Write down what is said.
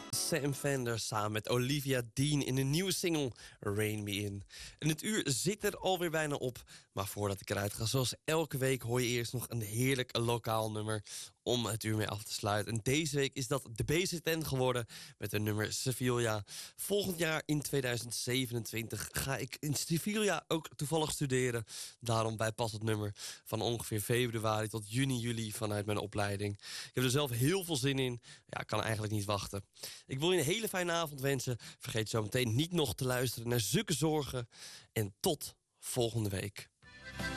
Sam Fender samen met Olivia Dean in een nieuwe single Rain Me In. En het uur zit er alweer bijna op. Maar voordat ik eruit ga, zoals elke week hoor je eerst nog een heerlijk lokaal nummer om het uur mee af te sluiten. En deze week is dat de BZN geworden met een nummer Sevilla. Volgend jaar in 2027 ga ik in Sevilla ook toevallig studeren. Daarom bijpast het nummer van ongeveer februari tot juni, vanuit mijn opleiding. Ik heb er zelf heel veel zin in. Ja, ik kan eigenlijk niet wachten. Ik wil je een hele fijne avond wensen. Vergeet zo meteen niet nog te luisteren naar Zulke Zorgen. En tot volgende week.